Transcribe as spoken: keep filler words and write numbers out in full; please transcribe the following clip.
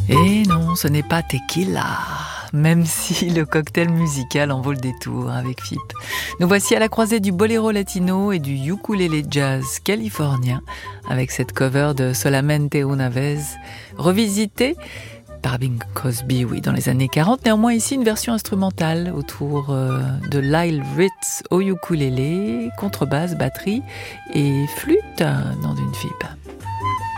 Et non, ce n'est pas Tequila, même si le cocktail musical en vaut le détour avec F I P. Nous voici à la croisée du boléro latino et du ukulélé jazz californien, avec cette cover de Solamente una vez, revisitée par Bing Crosby, oui, dans les années quarante. Néanmoins, ici, une version instrumentale autour euh, de Lyle Ritz au ukulélé, contrebasse, batterie et flûte dans une F I P.